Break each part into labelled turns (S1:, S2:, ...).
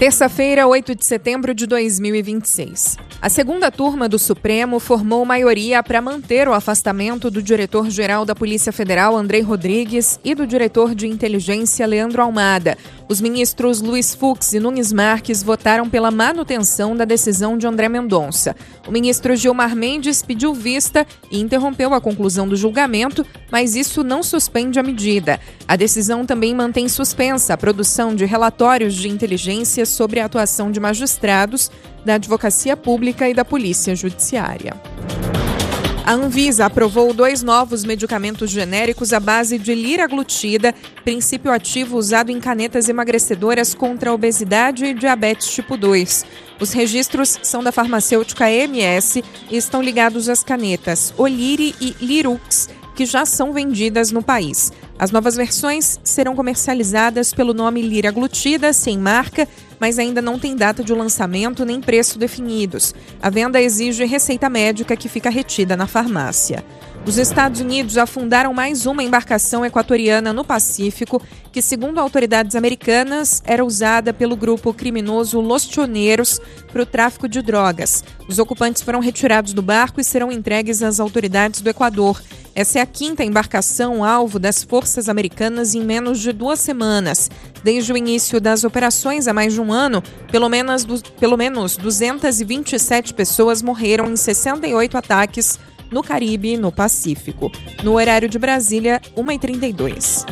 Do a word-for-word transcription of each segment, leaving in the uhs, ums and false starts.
S1: Terça-feira, oito de setembro de dois mil e vinte e seis. A segunda turma do Supremo formou maioria para manter o afastamento do diretor-geral da Polícia Federal, Andrei Rodrigues, e do diretor de inteligência, Leandro Almada. Os ministros Luiz Fux e Nunes Marques votaram pela manutenção da decisão de André Mendonça. O ministro Gilmar Mendes pediu vista e interrompeu a conclusão do julgamento, mas isso não suspende a medida. A decisão também mantém suspensa a produção de relatórios de inteligência sobre a atuação de magistrados, da Advocacia Pública e da Polícia Judiciária. A Anvisa aprovou dois novos medicamentos genéricos à base de liraglutida, princípio ativo usado em canetas emagrecedoras contra a obesidade e diabetes tipo dois. Os registros são da farmacêutica E M S e estão ligados às canetas Oliri e Lirux, que já são vendidas no país. As novas versões serão comercializadas pelo nome liraglutida, sem marca, mas ainda não tem data de lançamento nem preço definidos. A venda exige receita médica que fica retida na farmácia. Os Estados Unidos afundaram mais uma embarcação equatoriana no Pacífico, que, segundo autoridades americanas, era usada pelo grupo criminoso Los Choneros para o tráfico de drogas. Os ocupantes foram retirados do barco e serão entregues às autoridades do Equador. Essa é a quinta embarcação alvo das forças americanas em menos de duas semanas. Desde o início das operações, há mais de um ano, pelo menos, pelo menos duzentas e vinte e sete pessoas morreram em sessenta e oito ataques no Caribe e no Pacífico. No horário de Brasília, uma e trinta e dois.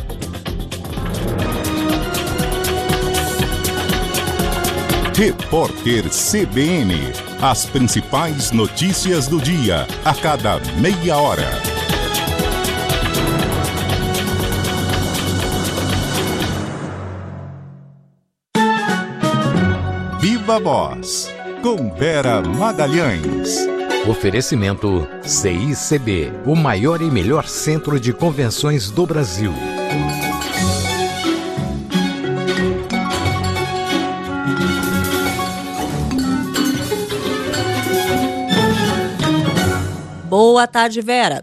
S2: Repórter C B N. As principais notícias do dia, a cada meia hora. Viva Voz, com Vera Magalhães.
S3: Oferecimento C I C B, o maior e melhor centro de convenções do Brasil.
S4: Boa tarde, Vera.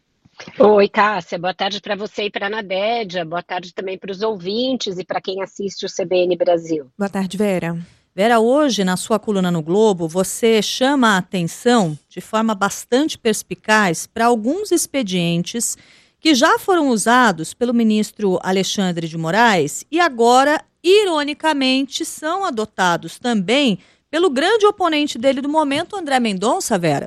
S5: Oi, Cássia. Boa tarde para você e para a Nadédia. Boa tarde também para os ouvintes e para quem assiste o C B N Brasil.
S1: Boa tarde, Vera.
S4: Vera, hoje, na sua coluna no Globo, você chama a atenção, de forma bastante perspicaz, para alguns expedientes que já foram usados pelo ministro Alexandre de Moraes e agora, ironicamente, são adotados também pelo grande oponente dele do momento, André Mendonça, Vera.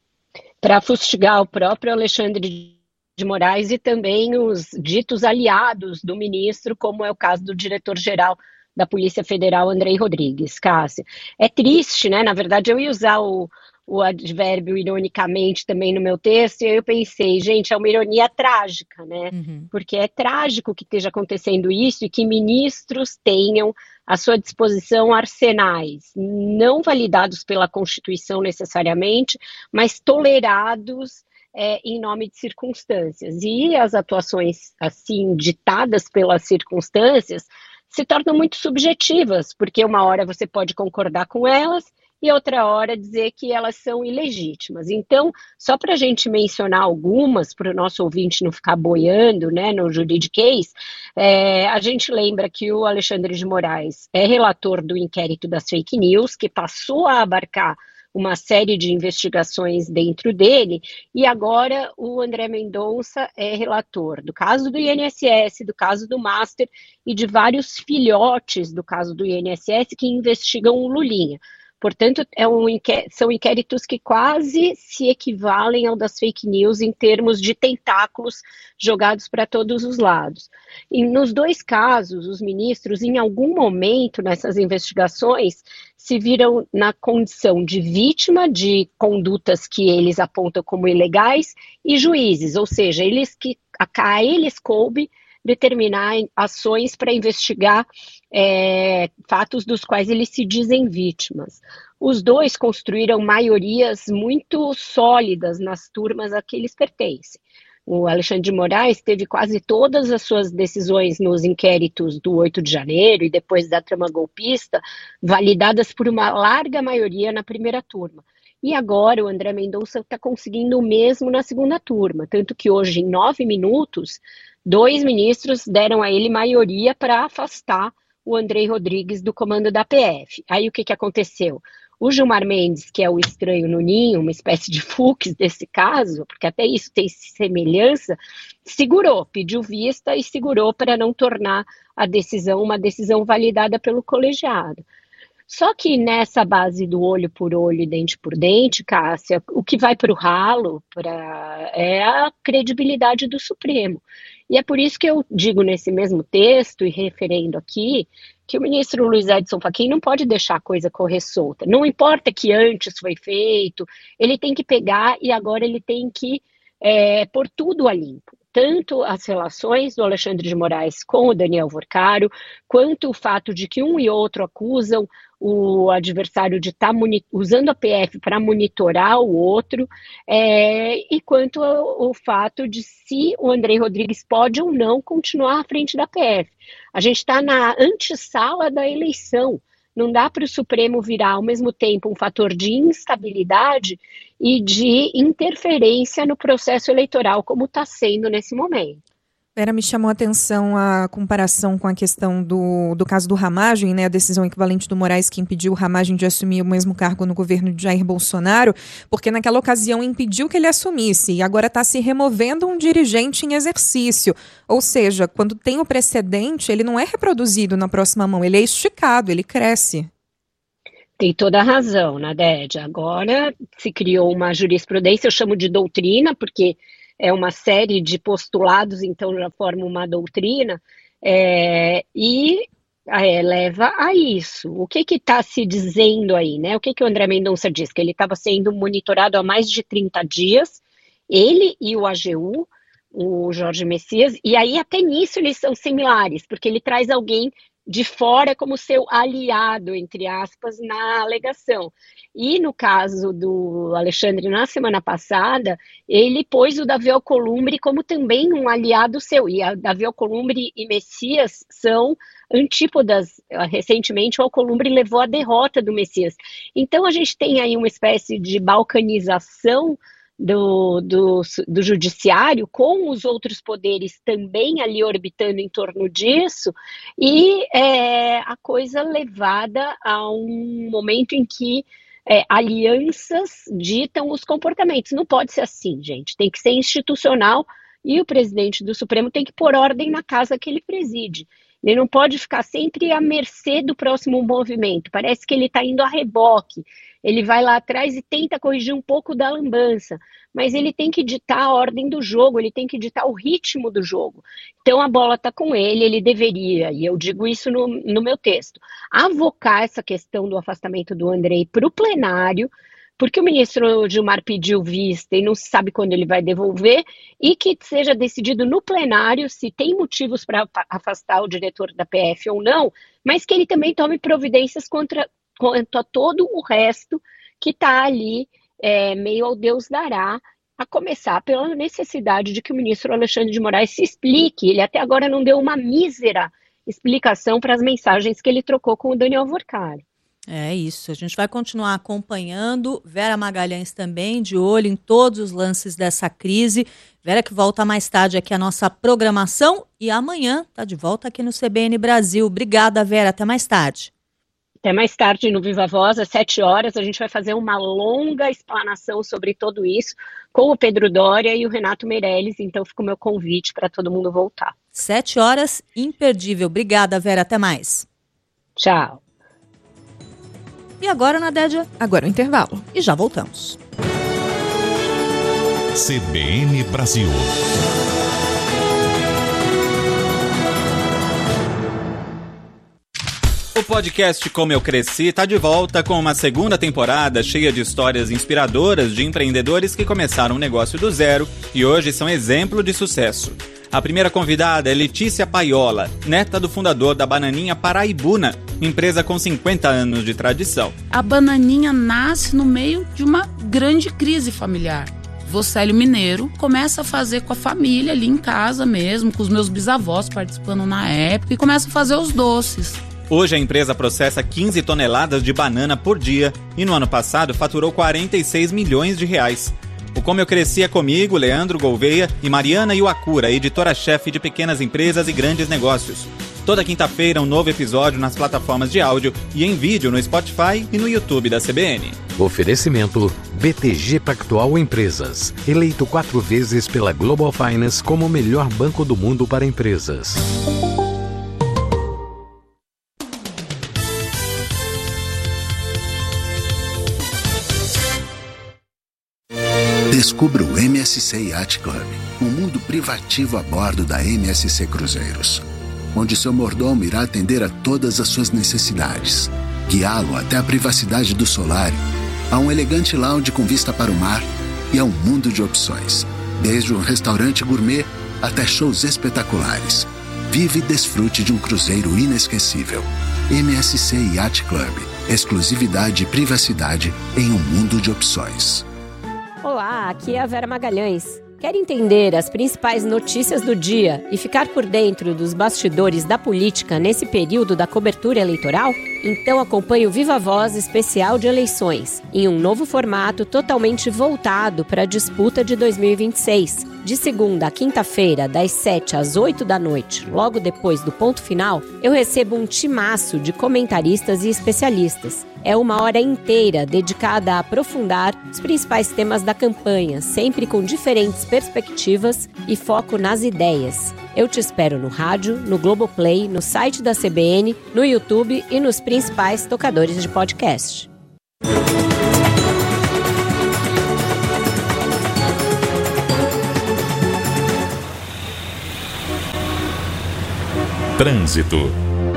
S5: Para fustigar o próprio Alexandre de Moraes e também os ditos aliados do ministro, como é o caso do diretor-geral da Polícia Federal, Andrei Rodrigues. Cássia, é triste, né? Na verdade, eu ia usar o, o advérbio ironicamente também no meu texto, e aí eu pensei, gente, é uma ironia trágica, né? Uhum. Porque é trágico que esteja acontecendo isso e que ministros tenham à sua disposição arsenais não validados pela Constituição necessariamente, mas tolerados é, em nome de circunstâncias. E as atuações, assim, ditadas pelas circunstâncias, se tornam muito subjetivas, porque uma hora você pode concordar com elas e outra hora dizer que elas são ilegítimas. Então, só para a gente mencionar algumas, para o nosso ouvinte não ficar boiando, né, no juridiquês, é, a gente lembra que o Alexandre de Moraes é relator do inquérito das fake news, que passou a abarcar uma série de investigações dentro dele, e agora o André Mendonça é relator do caso do I N S S, do caso do Master e de vários filhotes do caso do I N S S que investigam o Lulinha. Portanto, é um inqué- são inquéritos que quase se equivalem ao das fake news em termos de tentáculos jogados para todos os lados. E nos dois casos, os ministros, em algum momento nessas investigações, se viram na condição de vítima de condutas que eles apontam como ilegais e juízes, ou seja, eles que, a, a eles coube determinar ações para investigar é, fatos dos quais eles se dizem vítimas. Os dois construíram maiorias muito sólidas nas turmas a que eles pertencem. O Alexandre de Moraes teve quase todas as suas decisões nos inquéritos do oito de janeiro e depois da trama golpista validadas por uma larga maioria na primeira turma. E agora o André Mendonça está conseguindo o mesmo na segunda turma, tanto que hoje, em nove minutos, dois ministros deram a ele maioria para afastar o Andrei Rodrigues do comando da P F. Aí o que, que aconteceu? O Gilmar Mendes, que é o estranho no ninho, uma espécie de Fux desse caso, porque até isso tem semelhança, segurou, pediu vista e segurou para não tornar a decisão uma decisão validada pelo colegiado. Só que nessa base do olho por olho e dente por dente, Cássia, o que vai para o ralo pra, é a credibilidade do Supremo. E é por isso que eu digo nesse mesmo texto e referendo aqui, que o ministro Luiz Edson Fachin não pode deixar a coisa correr solta. Não importa que antes foi feito, ele tem que pegar e agora ele tem que é, pôr tudo a limpo. Tanto as relações do Alexandre de Moraes com o Daniel Worcaro, quanto o fato de que um e outro acusam o adversário de estar tá usando a P F para monitorar o outro, é, e quanto ao, ao fato de se o Andrei Rodrigues pode ou não continuar à frente da P F. A gente está na antessala da eleição. Não dá para o Supremo virar, ao mesmo tempo, um fator de instabilidade e de interferência no processo eleitoral, como está sendo nesse momento.
S1: Vera, me chamou a atenção a comparação com a questão do, do caso do Ramagem, né, a decisão equivalente do Moraes que impediu o Ramagem de assumir o mesmo cargo no governo de Jair Bolsonaro, porque naquela ocasião impediu que ele assumisse e agora está se removendo um dirigente em exercício. Ou seja, quando tem o precedente, ele não é reproduzido na próxima mão, ele é esticado, ele cresce.
S5: Tem toda a razão, Nadege. Agora se criou uma jurisprudência, eu chamo de doutrina, porque é uma série de postulados, então já forma uma doutrina, é, e é, leva a isso. O que está se dizendo aí, né? O que, que o André Mendonça diz? Que ele estava sendo monitorado há mais de trinta dias, ele e o A G U, o Jorge Messias, e aí até nisso eles são similares, porque ele traz alguém de fora como seu aliado, entre aspas, na alegação. E no caso do Alexandre, na semana passada, ele pôs o Davi Alcolumbre como também um aliado seu. E a Davi Alcolumbre e Messias são antípodas. Recentemente, o Alcolumbre levou a derrota do Messias. Então, a gente tem aí uma espécie de balcanização Do, do, do judiciário, com os outros poderes também ali orbitando em torno disso, e é, a coisa levada a um momento em que é, alianças ditam os comportamentos. Não pode ser assim, gente, tem que ser institucional, e o presidente do Supremo tem que pôr ordem na casa que ele preside. Ele não pode ficar sempre à mercê do próximo movimento, parece que ele está indo a reboque. Ele vai lá atrás e tenta corrigir um pouco da lambança, mas ele tem que ditar a ordem do jogo, ele tem que ditar o ritmo do jogo. Então a bola está com ele, ele deveria, e eu digo isso no, no meu texto, avocar essa questão do afastamento do Andrei para o plenário, porque o ministro Gilmar pediu vista e não se sabe quando ele vai devolver, e que seja decidido no plenário se tem motivos para afastar o diretor da P F ou não, mas que ele também tome providências contra quanto a todo o resto que está ali é, meio ao Deus dará, a começar pela necessidade de que o ministro Alexandre de Moraes se explique. Ele até agora não deu uma mísera explicação para as mensagens que ele trocou com o Daniel Worcaro.
S4: É isso, a gente vai continuar acompanhando, Vera Magalhães também, de olho em todos os lances dessa crise. Vera que volta mais tarde aqui à nossa programação e amanhã está de volta aqui no C B N Brasil. Obrigada, Vera, até mais tarde.
S5: Até mais tarde no Viva Voz, às sete horas, a gente vai fazer uma longa explanação sobre tudo isso com o Pedro Doria e o Renato Meirelles, então fica o meu convite para todo mundo voltar.
S4: Sete horas, imperdível. Obrigada, Vera, até mais.
S5: Tchau.
S4: E agora, Nadédia?
S1: Agora o intervalo.
S4: E já voltamos.
S2: C B N Brasil.
S6: O podcast Como Eu Cresci está de volta com uma segunda temporada cheia de histórias inspiradoras de empreendedores que começaram um negócio do zero e hoje são exemplo de sucesso. A primeira convidada é Letícia Paiola, neta do fundador da Bananinha Paraibuna, empresa com cinquenta anos de tradição.
S7: A Bananinha nasce no meio de uma grande crise familiar. Vocélio Mineiro começa a fazer com a família ali em casa mesmo, com os meus bisavós participando na época, e começa a fazer os doces.
S6: Hoje a empresa processa quinze toneladas de banana por dia e no ano passado faturou quarenta e seis milhões de reais. O Como Eu Cresci é comigo, Leandro Gouveia e Mariana Iwakura, editora-chefe de pequenas empresas e grandes negócios. Toda quinta-feira, um novo episódio nas plataformas de áudio e em vídeo no Spotify e no YouTube da C B N.
S3: Oferecimento B T G Pactual Empresas. Eleito quatro vezes pela Global Finance como o melhor banco do mundo para empresas.
S8: Descubra o M S C Yacht Club, um mundo privativo a bordo da M S C Cruzeiros, onde seu mordomo irá atender a todas as suas necessidades, guiá-lo até a privacidade do solário, a um elegante lounge com vista para o mar e a um mundo de opções, desde um restaurante gourmet até shows espetaculares. Vive e desfrute de um cruzeiro inesquecível. M S C Yacht Club, exclusividade e privacidade em um mundo de opções.
S5: Olá, aqui é a Vera Magalhães. Quer entender as principais notícias do dia e ficar por dentro dos bastidores da política nesse período da cobertura eleitoral? Então acompanhe o Viva Voz especial de eleições, em um novo formato totalmente voltado para a disputa de dois mil e vinte e seis. De segunda a quinta-feira, das sete às oito da noite, logo depois do ponto final, eu recebo um timaço de comentaristas e especialistas. É uma hora inteira dedicada a aprofundar os principais temas da campanha, sempre com diferentes perspectivas e foco nas ideias. Eu te espero no rádio, no Globoplay, no site da C B N, no YouTube e nos principais tocadores de podcast.
S2: Trânsito.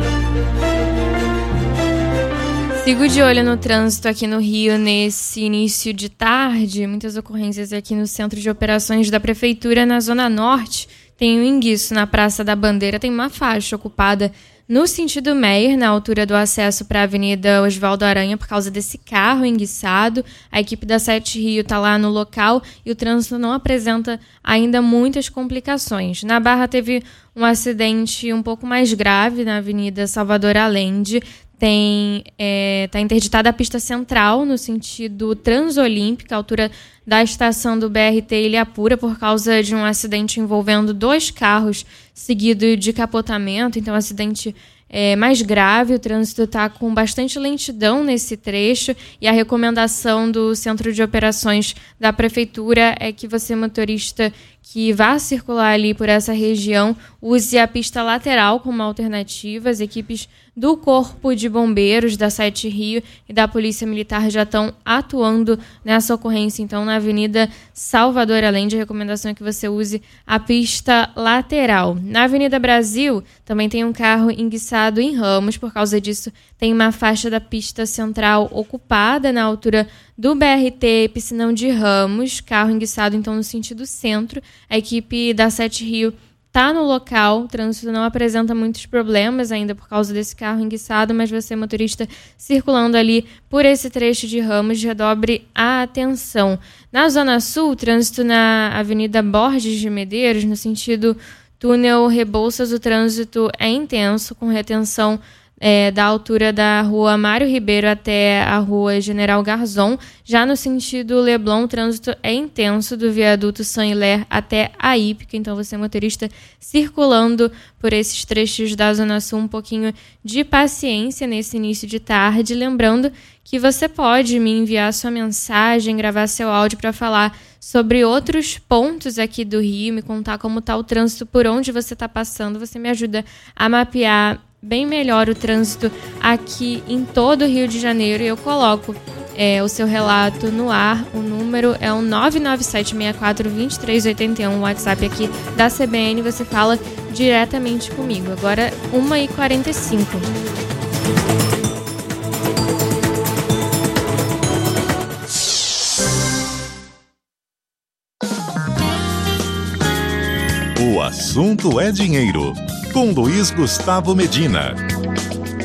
S9: Sigo de olho no trânsito aqui no Rio nesse início de tarde. Muitas ocorrências aqui no Centro de Operações da Prefeitura, na Zona Norte. Tem um enguiço na Praça da Bandeira, tem uma faixa ocupada no sentido Meier, na altura do acesso para a Avenida Oswaldo Aranha, por causa desse carro enguiçado. A equipe da Sete Rio está lá no local e o trânsito não apresenta ainda muitas complicações. Na Barra teve um acidente um pouco mais grave na Avenida Salvador Allende. Tem, é, tá interditada a pista central no sentido Transolímpica, altura da estação do B R T Ilhapura, por causa de um acidente envolvendo dois carros seguido de capotamento. Então, acidente é, mais grave. O trânsito está com bastante lentidão nesse trecho e a recomendação do Centro de Operações da Prefeitura é que você, motorista que vá circular ali por essa região, use a pista lateral como alternativa. As equipes do Corpo de Bombeiros da Sete Rio e da Polícia Militar já estão atuando nessa ocorrência. Então, na Avenida Salvador Allende, a recomendação é que você use a pista lateral. Na Avenida Brasil, também tem um carro enguiçado em Ramos. Por causa disso, tem uma faixa da pista central ocupada na altura do B R T Piscinão de Ramos, carro enguiçado então no sentido centro. A equipe da Sete Rio está no local, o trânsito não apresenta muitos problemas ainda por causa desse carro enguiçado, mas você, motorista, circulando ali por esse trecho de Ramos, redobre a atenção. Na Zona Sul, trânsito na Avenida Borges de Medeiros, no sentido túnel Rebouças, o trânsito é intenso, com retenção É, da altura da rua Mário Ribeiro até a rua General Garzon. Já no sentido Leblon, o trânsito é intenso do viaduto Saint-Hilaire até a Hípica. Então, você, motorista, circulando por esses trechos da Zona Sul, um pouquinho de paciência nesse início de tarde. Lembrando que você pode me enviar sua mensagem, gravar seu áudio para falar sobre outros pontos aqui do Rio, me contar como está o trânsito, por onde você está passando. Você me ajuda a mapear bem melhor o trânsito aqui em todo o Rio de Janeiro. E eu coloco é, o seu relato no ar. O número é o nove nove sete, seis quatro, dois três oito um, o WhatsApp aqui da C B N. Você fala diretamente comigo. Agora, uma e quarenta e cinco.
S2: O assunto é dinheiro, com Luiz Gustavo Medina.